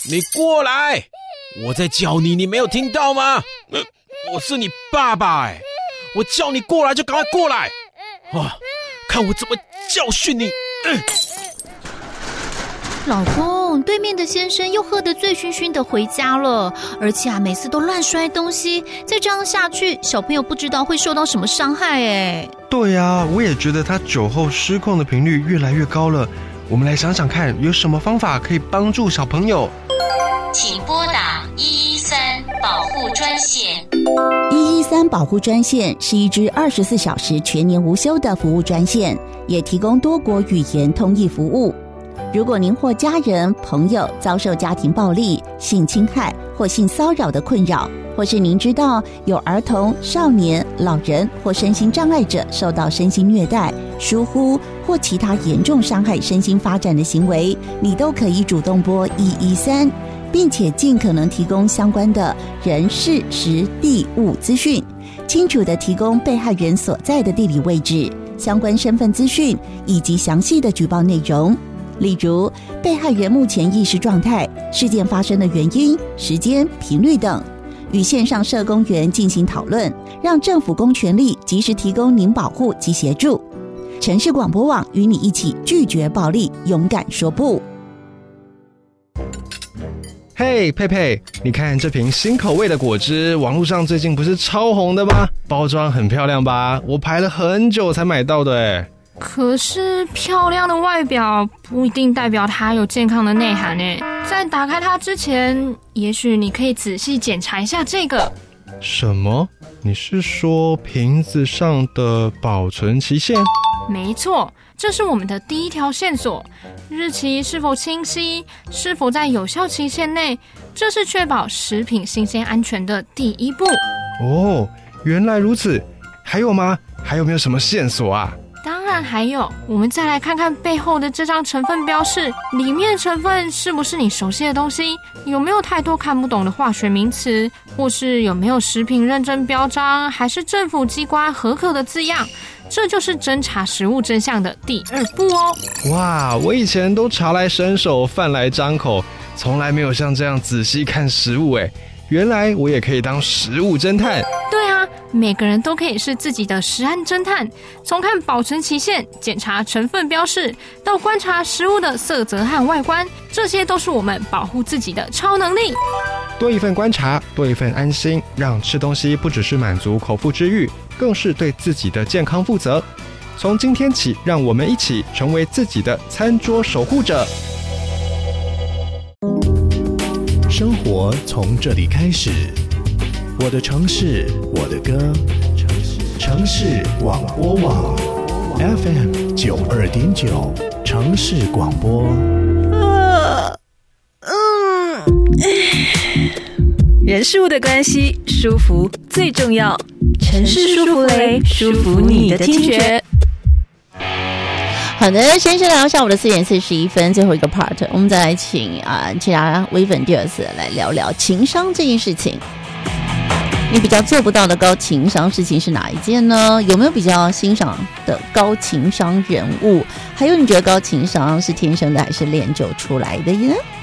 你过来！我在叫你，你没有听到吗？我是你爸爸我叫你过来就赶快过来！看我怎么教训你！ 老公，对面的先生又喝得醉醺醺的回家了，而且每次都乱摔东西，再这样下去，小朋友不知道会受到什么伤害对啊，我也觉得他酒后失控的频率越来越高了。我们来想想看，有什么方法可以帮助小朋友？ 请拨打113保护专线。 113保护专线是一支24小时全年无休的服务专线，也提供多国语言通译服务。如果您或家人、朋友遭受家庭暴力、性侵害或性骚扰的困扰，或是您知道有儿童、少年、老人或身心障碍者受到身心虐待、疏忽或其他严重伤害身心发展的行为，你都可以主动拨113，并且尽可能提供相关的人事时地物资讯，清楚地提供被害人所在的地理位置、相关身份资讯以及详细的举报内容。例如被害人目前意识状态、事件发生的原因、时间、频率等，与线上社工员进行讨论，让政府公权力及时提供您保护及协助。城市广播网与你一起拒绝暴力，勇敢说不。 嘿，佩佩，你看这瓶新口味的果汁，网络上最近不是超红的吗？包装很漂亮吧？我排了很久才买到的可是漂亮的外表不一定代表它有健康的内涵在打开它之前，也许你可以仔细检查一下这个。 什么？你是说瓶子上的保存期限？ 没错，这是我们的第一条线索，日期是否清晰，是否在有效期限内，这是确保食品新鲜安全的第一步。 原来如此。还有吗？还有没有什么线索啊？ 当然还有，我们再来看看背后的这张成分标示，里面的成分是不是你熟悉的东西？有没有太多看不懂的化学名词？或是有没有食品认证标章，还是政府机关核可的字样？这就是侦查食物真相的第二步哇，我以前都茶来伸手，饭来张口，从来没有像这样仔细看食物原来我也可以当食物侦探。 对啊，每个人都可以是自己的食安侦探，从看保存期限、检查成分标示，到观察食物的色泽和外观，这些都是我们保护自己的超能力。 多一份观察，多一份安心，让吃东西不只是满足口腹之欲，更是对自己的健康负责。从今天起，让我们一起成为自己的餐桌守护者。 生活从这里开始，我的城市，我的歌，城市广播网 FM92.9 城市广播。 人事物的关系，舒服最重要。城市舒芙蕾，舒服你的听觉。 好的，先生聊下午的4点41分，最后一个 part， 我们再来请其他微粉第二次来聊聊情商这件事情。你比较做不到的高情商事情是哪一件呢？有没有比较欣赏的高情商人物？还有你觉得高情商是天生的还是练就出来的呢？